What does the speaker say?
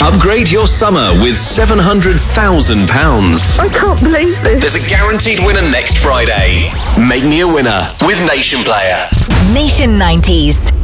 Upgrade your summer with £700,000. I can't believe this. There's a guaranteed winner next Friday. Make me a winner with Nation Player. Nation 90s.